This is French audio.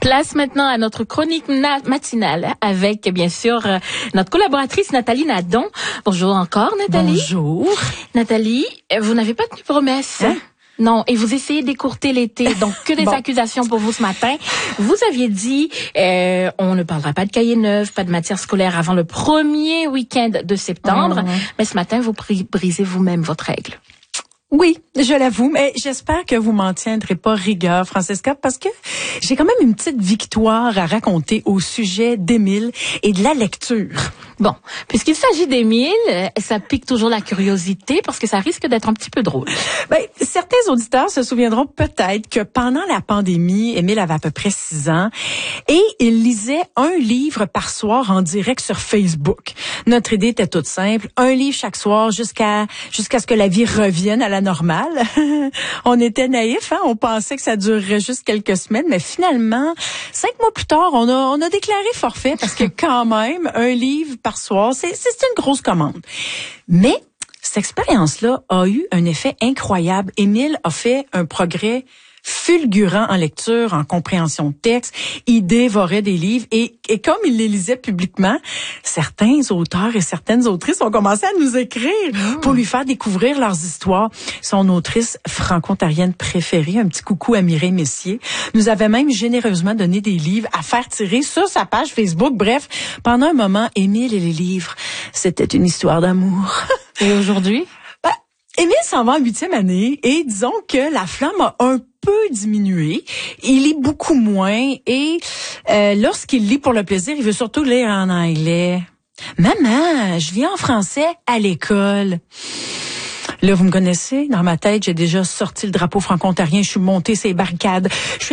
Place maintenant à notre chronique matinale avec, bien sûr, notre collaboratrice Nathalie Nadon. Bonjour encore, Nathalie. Bonjour. Nathalie, vous n'avez pas tenu promesse. Hein? Non, et vous essayez d'écourter l'été, donc que des accusations pour vous ce matin. Vous aviez dit, on ne parlera pas de cahiers neufs, pas de matière scolaire avant le premier week-end de septembre, mais ce matin, vous brisez vous-même votre règle. Oui, je l'avoue, mais j'espère que vous m'en tiendrez pas rigueur, Francesca, parce que j'ai quand même une petite victoire à raconter au sujet d'Émile et de la lecture. Bon, puisqu'il s'agit d'Émile, ça pique toujours la curiosité parce que ça risque d'être un petit peu drôle. Certains auditeurs se souviendront peut-être que pendant la pandémie, Émile avait à peu près 6 ans et il lisait un livre par soir en direct sur Facebook. Notre idée était toute simple, un livre chaque soir jusqu'à ce que la vie revienne à la normale. On était naïfs, hein? On pensait que ça durerait juste quelques semaines, mais finalement, 5 mois plus tard, on a déclaré forfait parce que quand même, un livre par soir, c'est une grosse commande. Mais cette expérience-là a eu un effet incroyable. Émile a fait un progrès fulgurant en lecture, en compréhension de texte. Il dévorait des livres et comme il les lisait publiquement, certains auteurs et certaines autrices ont commencé à nous écrire pour lui faire découvrir leurs histoires. Son autrice franco-ontarienne préférée, un petit coucou à Mireille Messier, nous avait même généreusement donné des livres à faire tirer sur sa page Facebook. Bref, pendant un moment, Émile et les livres, c'était une histoire d'amour. Et aujourd'hui? Émile s'en va en 8e année et disons que la flamme a un peu diminué. Il lit beaucoup moins et lorsqu'il lit pour le plaisir, il veut surtout lire en anglais. Maman, je lis en français à l'école. Là, vous me connaissez, dans ma tête, j'ai déjà sorti le drapeau franco-ontarien, je suis montée ces barricades.